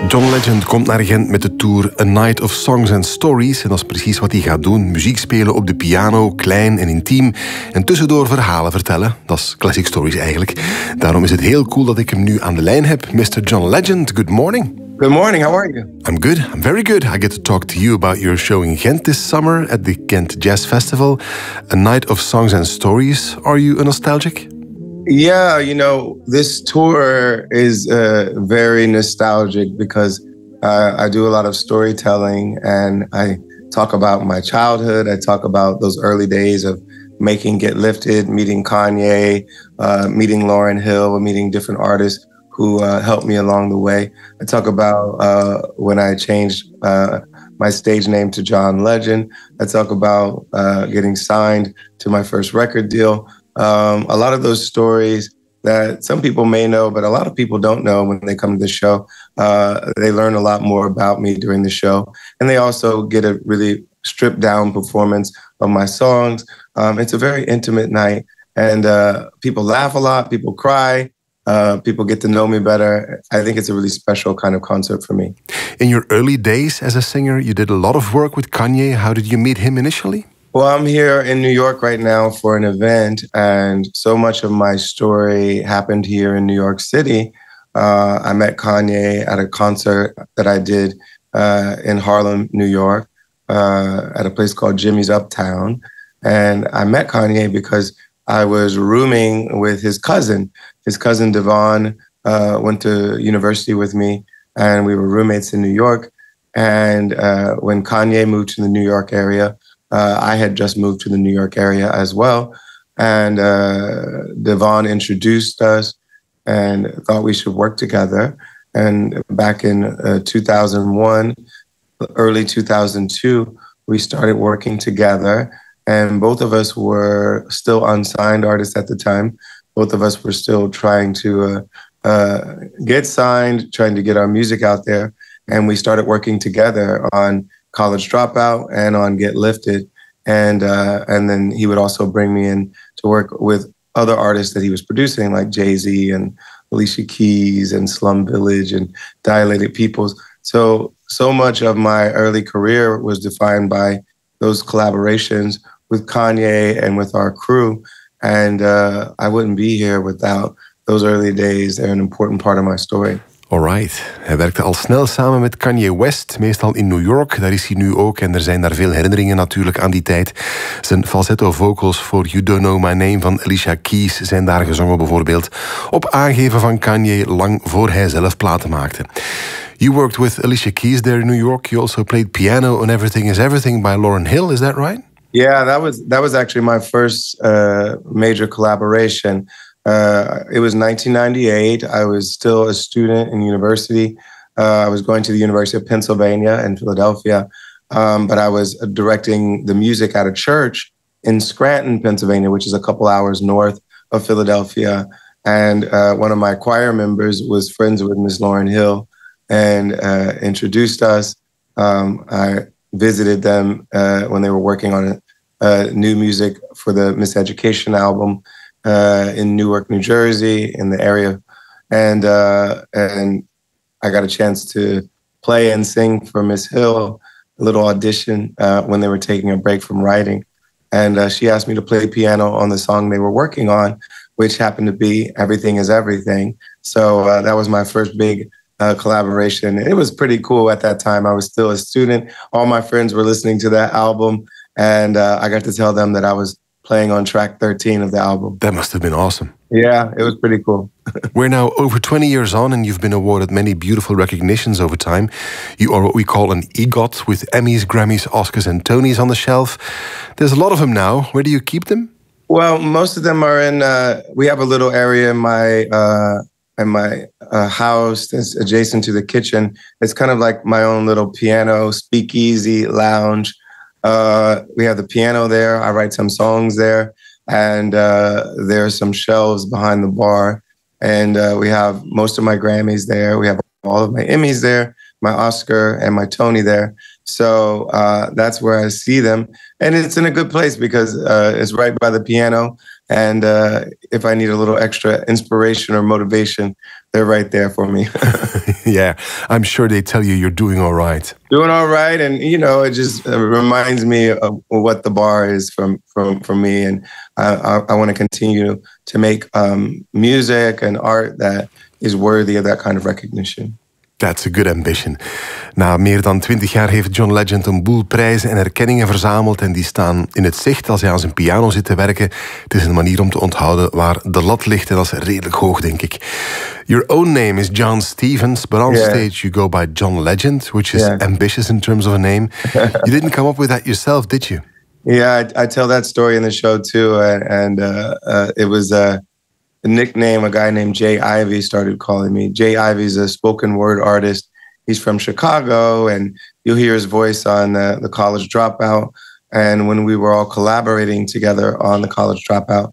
John Legend komt naar Gent met de tour A Night of Songs and Stories. En dat is precies wat hij gaat doen. Muziek spelen op de piano, klein en intiem. En tussendoor verhalen vertellen. Dat is Classic Stories eigenlijk. Daarom is het heel cool dat ik hem nu aan de lijn heb. Mr. John Legend, good morning. Good morning, how are you? I'm good, I'm very good. I get to talk to you about your show in Ghent this summer at the Ghent Jazz Festival. A Night of Songs and Stories. Are you a nostalgic? Yeah, you know, this tour is very nostalgic because I do a lot of storytelling and I talk about my childhood. I talk about those early days of making Get Lifted, meeting Kanye, meeting Lauryn Hill, meeting different artists who helped me along the way. I talk about when I changed my stage name to John Legend. I talk about getting signed to my first record deal. A lot of those stories that some people may know, but a lot of people don't know when they come to the show. They learn a lot more about me during the show. And they also get a really stripped down performance of my songs. It's a very intimate night and people laugh a lot, people cry, people get to know me better. I think it's a really special kind of concert for me. In your early days as a singer, you did a lot of work with Kanye. How did you meet him initially? Well, I'm here in New York right now for an event, and so much of my story happened here in New York City. I met Kanye at a concert that I did in Harlem, New York, at a place called Jimmy's Uptown. And I met Kanye because I was rooming with his cousin. His cousin Devon went to university with me, and we were roommates in New York. And when Kanye moved to the New York area, I had just moved to the New York area as well. And Devon introduced us and thought we should work together. And back in 2001, early 2002, we started working together. And both of us were still unsigned artists at the time. Both of us were still trying to get signed, trying to get our music out there. And we started working together on College Dropout and on Get Lifted. And then he would also bring me in to work with other artists that he was producing, like Jay-Z and Alicia Keys and Slum Village and Dilated Peoples. So much of my early career was defined by those collaborations with Kanye and with our crew. And I wouldn't be here without those early days. They're an important part of my story. Alright. Hij werkte al snel samen met Kanye West, meestal in New York. Daar is hij nu ook en er zijn daar veel herinneringen natuurlijk aan die tijd. Zijn falsetto vocals voor You Don't Know My Name van Alicia Keys zijn daar gezongen bijvoorbeeld. Op aangeven van Kanye lang voor hij zelf platen maakte. You worked with Alicia Keys there in New York. You also played piano on Everything Is Everything by Lauryn Hill, is that right? Yeah, that was actually my first major collaboration. It was 1998. I was still a student in university. I was going to the University of Pennsylvania in Philadelphia, but I was directing the music at a church in Scranton, Pennsylvania, which is a couple hours north of Philadelphia. And one of my choir members was friends with Miss Lauryn Hill and introduced us. I visited them when they were working on new music for the Miseducation album. In Newark, New Jersey, in the area, and I got a chance to play and sing for Miss Hill, a little audition when they were taking a break from writing, and she asked me to play piano on the song they were working on, which happened to be Everything Is Everything. So that was my first big collaboration. It was pretty cool at that time. I was still a student. All my friends were listening to that album, and I got to tell them that I was playing on track 13 of the album. That must have been awesome. Yeah, it was pretty cool. We're now over 20 years on and you've been awarded many beautiful recognitions over time. You are what we call an EGOT with Emmys, Grammys, Oscars and Tonys on the shelf. There's a lot of them now. Where do you keep them? Well, most of them are in, we have a little area in my house that's adjacent to the kitchen. It's kind of like my own little piano, speakeasy, lounge. We have the piano there. I write some songs there. And there are some shelves behind the bar. And we have most of my Grammys there. We have all of my Emmys there. my Oscar and my Tony there. So that's where I see them. And it's in a good place because it's right by the piano. And if I need a little extra inspiration or motivation, they're right there for me. Yeah, I'm sure they tell you you're doing all right. Doing all right. And, it just reminds me of what the bar is from me. And I want to continue to make music and art that is worthy of that kind of recognition. That's a good ambition. Na meer dan 20 jaar heeft John Legend een boel prijzen en erkenningen verzameld en die staan in het zicht als hij aan zijn piano zit te werken. Het is een manier om te onthouden waar de lat ligt en dat is redelijk hoog, denk ik. Your own name is John Stevens, but on stage you go by John Legend, which is ambitious in terms of a name. You didn't come up with that yourself, did you? Yeah, I tell that story in the show too, and it was a nickname a guy named Jay Ivy started calling me. Jay Ivy's a spoken word artist. He's from Chicago, and you'll hear his voice on the College Dropout. And when we were all collaborating together on the College Dropout,